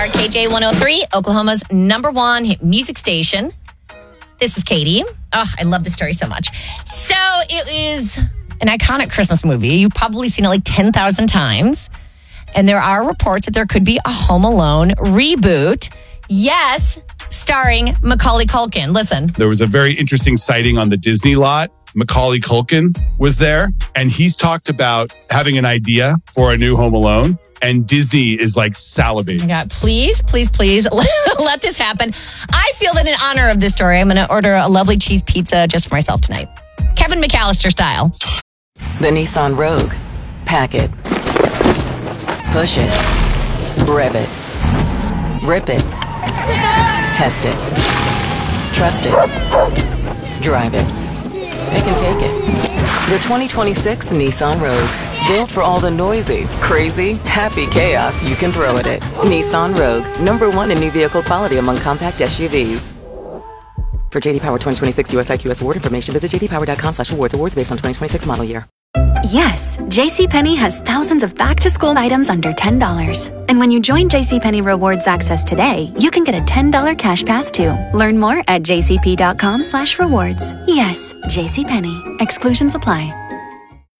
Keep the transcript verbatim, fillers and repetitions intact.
Star K J one oh three, Oklahoma's number one hit music station. This is Katie. Oh, I love this story so much. So it is an iconic Christmas movie. You've probably seen it like ten thousand times. And there are reports that there could be a Home Alone reboot. Yes, starring Macaulay Culkin. Listen. There was a very interesting sighting on the Disney lot. Macaulay Culkin was there, and he's talked about having an idea for a new Home Alone, and Disney is like salivating. Oh my God, please, please, please let this happen. I feel that in honor of this story, I'm going to order a lovely cheese pizza just for myself tonight. Kevin McAllister style. The Nissan Rogue. Pack it. Push it. Rev it. Rip it. Test it. Trust it. Drive it. Pick and take it. The twenty twenty-six Nissan Rogue. Built for all the noisy, crazy, happy chaos you can throw at it. Nissan Rogue. Number one in new vehicle quality among compact S U Vs. For J D Power twenty twenty-six U S I Q S award information, visit j d power dot com slash awards. Awards based on twenty twenty-six model year. Yes, JCPenney has thousands of back-to-school items under ten dollars. And when you join JCPenney Rewards Access today, you can get a ten dollars cash pass too. Learn more at j c p dot com slash rewards. Yes, JCPenney. Exclusions apply.